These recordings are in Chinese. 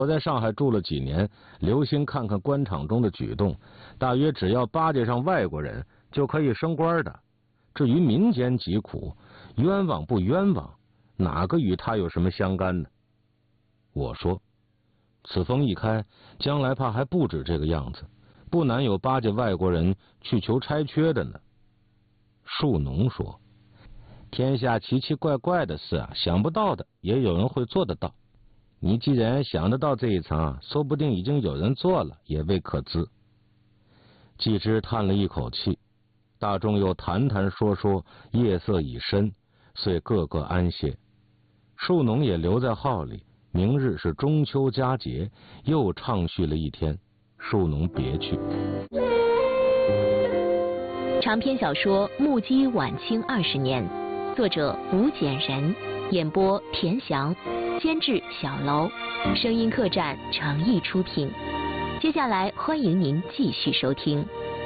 我在上海住了几年，留心看看官场中的举动，大约只要巴结上外国人就可以升官的。至于民间疾苦，冤枉不冤枉，哪个与他有什么相干呢？我说，此风一开，将来怕还不止这个样子，不难有巴结外国人去求差缺的呢。树农说，天下奇奇怪怪的事啊，想不到的也有人会做得到。你既然想得到这一层，说不定已经有人做了，也未可知。季之叹了一口气，大众又谈谈说说，夜色已深，遂个个安歇。树农也留在号里，明日是中秋佳节，又畅叙了一天。树农别去。 长篇小说《目击晚清20年》，作者吴简人，演播田翔，监制小楼，声音客栈诚意出品。接下来欢迎您继续收听。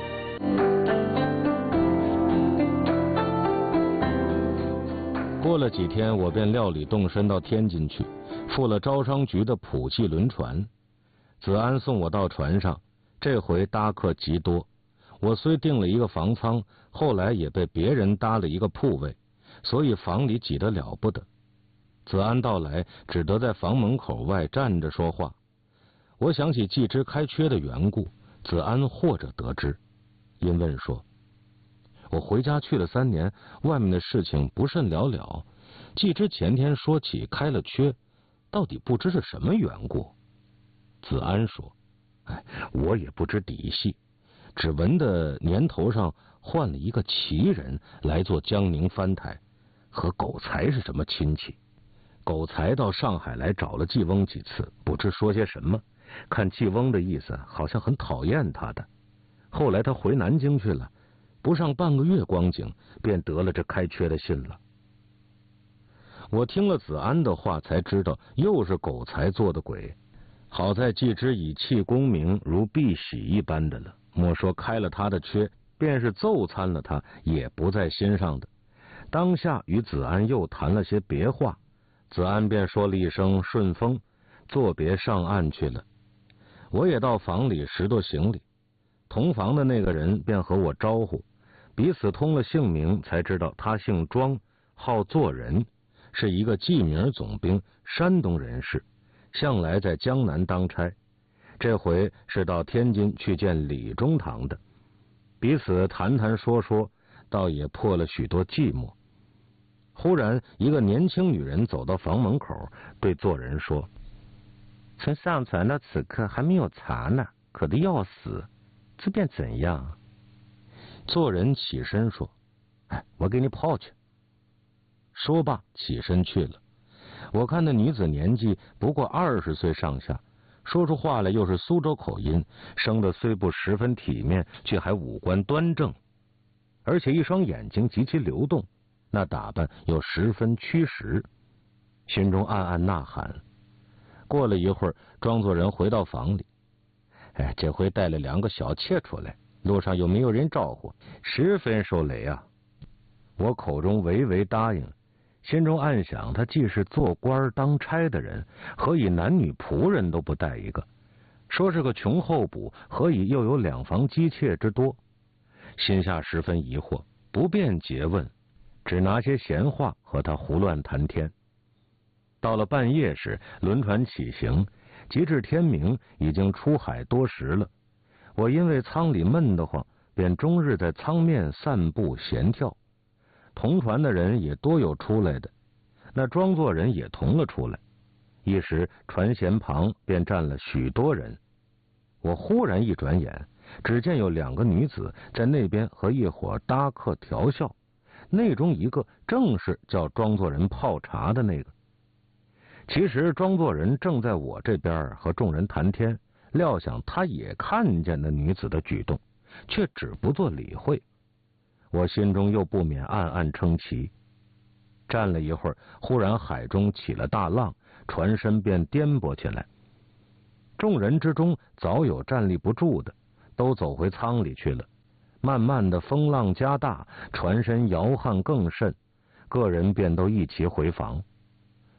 过了几天，我便料理动身到天津去，赴了招商局的普济轮船。子安送我到船上，这回搭客极多。我虽订了一个房舱，后来也被别人搭了一个铺位，所以房里挤得了不得。子安到来，只得在房门口外站着说话。我想起季之开缺的缘故，子安或者得知，因问说，我回家去了3年，外面的事情不甚了了。季之前天说起开了缺，到底不知是什么缘故。子安说，我也不知底细，只闻得年头上换了一个奇人来做江宁藩台，和狗才是什么亲戚。狗才到上海来找了季翁几次，不知说些什么，看季翁的意思好像很讨厌他的。后来他回南京去了，不上半个月光景，便得了这开缺的信了。我听了子安的话，才知道又是狗才做的鬼。好在季之以弃功名如敝屣一般的了，莫说开了他的缺，便是奏参了他也不在心上的。当下与子安又谈了些别话，子安便说了一声顺风，作别上岸去了。我也到房里拾掇行李，同房的那个人便和我招呼，彼此通了姓名，才知道他姓庄，号作人，是一个记名总兵，山东人士，向来在江南当差，这回是到天津去见李中堂的。彼此谈谈说说，倒也破了许多寂寞。忽然一个年轻女人走到房门口，对作人说，从上船到此刻还没有茶呢，渴得要死，这便怎样？作人起身说，我给你泡去。说罢起身去了。我看那女子年纪不过20岁上下，说出话来又是苏州口音，生得虽不十分体面，却还五官端正，而且一双眼睛极其流动，那打扮又十分屈实，心中暗暗呐喊。过了一会儿，庄作人回到房里，这回带了2个小妾出来，路上又没有人招呼，十分受累啊。我口中唯唯答应，心中暗想，他既是做官当差的人，何以男女仆人都不带一个？说是个穷候补，何以又有2房姬妾之多？心下十分疑惑，不便诘问，只拿些闲话和他胡乱谈天。到了半夜时，轮船起行，及至天明，已经出海多时了。我因为舱里闷得慌，便终日在舱面散步闲跳。同船的人也多有出来的，那庄作人也同了出来。一时船舷旁便站了许多人。我忽然一转眼，只见有2个女子在那边和一伙搭客调笑，内中一个正是叫庄作人泡茶的那个。其实庄作人正在我这边和众人谈天，料想他也看见那女子的举动，却只不做理会。我心中又不免暗暗称奇。站了一会儿，忽然海中起了大浪，船身便颠簸起来。众人之中早有站立不住的，都走回舱里去了。慢慢的风浪加大，船身摇撼更甚，个人便都一齐回房。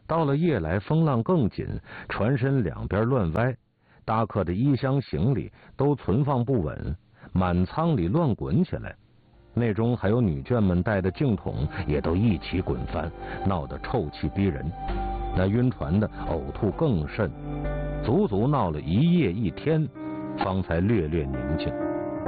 到了夜来，风浪更紧，船身两边乱歪，搭客的衣箱行李都存放不稳，满舱里乱滚起来。内中还有女眷们带的净桶也都一起滚翻，闹得臭气逼人。那晕船的呕吐更甚，足足闹了一夜一天，方才略略宁静。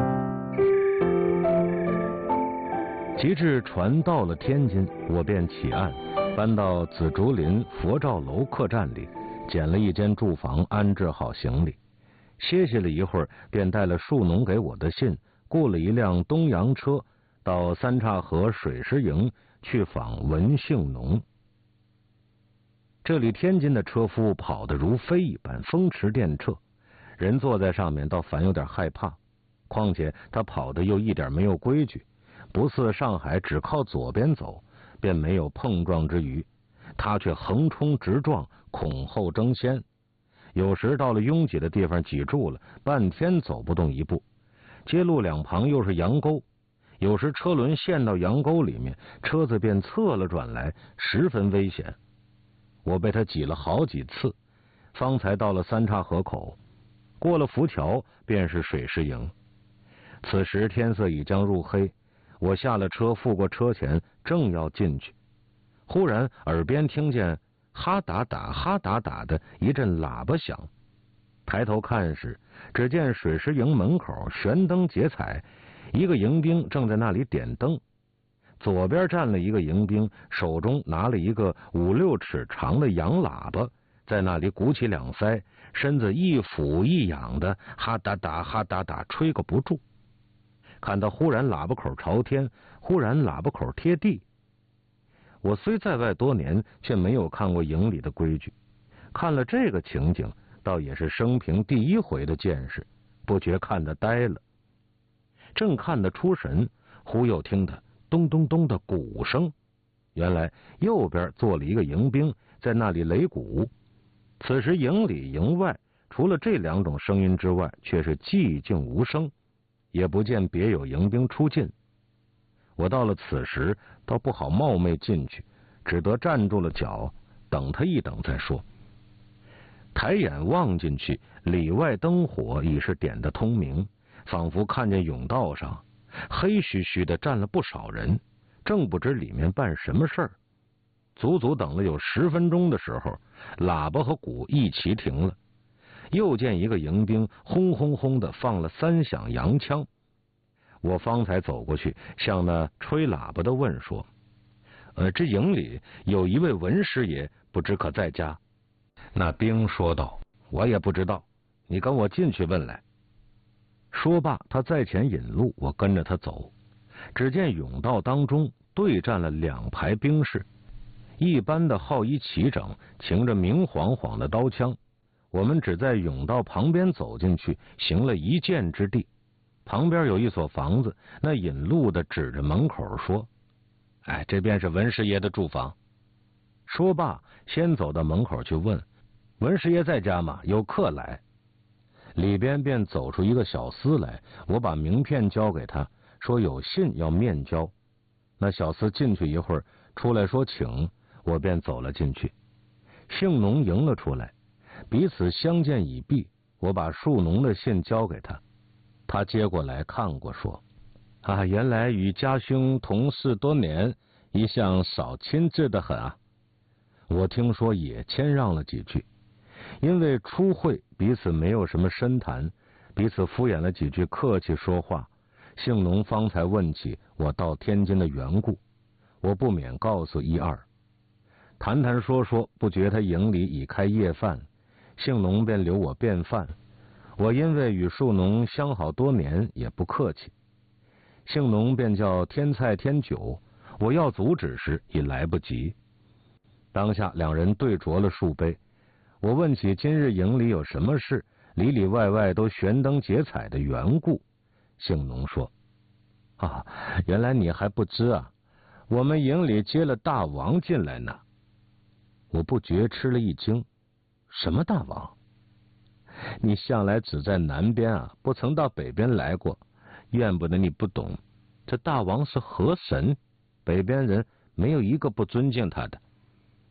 及至船到了天津，我便起岸，搬到紫竹林佛照楼客栈里，捡了一间住房，安置好行李。歇息了一会儿，便带了树农给我的信，雇了一辆东洋车，到三岔河水师营去访文姓农。这里天津的车夫跑得如飞一般，风驰电掣，人坐在上面倒反有点害怕。况且他跑得又一点没有规矩，不似上海只靠左边走，便没有碰撞之余，他却横冲直撞，恐后争先。有时到了拥挤的地方挤住了，半天走不动一步。街路两旁又是羊沟，有时车轮陷到羊沟里面，车子便侧了转来，十分危险。我被他挤了好几次，方才到了三岔河口。过了浮桥，便是水师营。此时天色已将入黑，我下了车，付过车钱，正要进去，忽然耳边听见哈打打哈打打的一阵喇叭响。抬头看时，只见水师营门口悬灯结彩，一个营兵正在那里点灯。左边站了一个营兵，手中拿了一个5、6尺长的洋喇叭，在那里鼓起两腮，身子一俯一仰的哈打打哈打打吹个不住。看到忽然喇叭口朝天，忽然喇叭口贴地。我虽在外多年，却没有看过营里的规矩，看了这个情景，倒也是生平第一回的见识，不觉看得呆了。正看得出神，忽又听得咚咚咚的鼓声，原来右边坐了一个营兵，在那里擂鼓。此时营里营外除了这两种声音之外，却是寂静无声，也不见别有营兵出进。我到了此时，倒不好冒昧进去，只得站住了脚，等他一等再说。抬眼望进去，里外灯火已是点得通明，仿佛看见甬道上黑须须的站了不少人，正不知里面办什么事儿。足足等了有10分钟的时候，喇叭和鼓一齐停了，又见一个营兵轰轰轰的放了3响洋枪。我方才走过去，向那吹喇叭的问说：这营里有一位文师爷，不知可在家？那兵说道：我也不知道，你跟我进去问来。说罢，他在前引路，我跟着他走。只见甬道当中对站了2排兵士，一般的号衣齐整，擎着明晃晃的刀枪。我们只在甬道旁边走进去，行了1箭之地。旁边有一所房子，那引路的指着门口说：这便是文师爷的住房。说罢，先走到门口去问：文师爷在家吗？有客来。里边便走出一个小厮来，我把名片交给他，说有信要面交。那小厮进去一会儿，出来说请，我便走了进去。姓农迎了出来，彼此相见已毕，我把树农的信交给他，他接过来看过，说：原来与家兄同事多年，一向少亲至得很啊。我听说也谦让了几句，因为初会彼此没有什么深谈，彼此敷衍了几句，客气说话。姓农方才问起我到天津的缘故，我不免告诉1、2，谈谈说说，不觉他营里已开夜饭，姓农便留我便饭。我因为与树农相好多年，也不客气。姓农便叫添菜添酒，我要阻止时已来不及。当下2人对酌了数杯，我问起今日营里有什么事，里里外外都悬灯结彩的缘故。姓农说：原来你还不知啊，我们营里接了大王进来呢。我不觉吃了一惊，什么大王？你向来只在南边啊，不曾到北边来过，怨不得你不懂。这大王是河神，北边人没有一个不尊敬他的。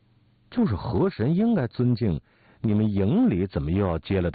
就是河神应该尊敬，你们营里怎么又要接了他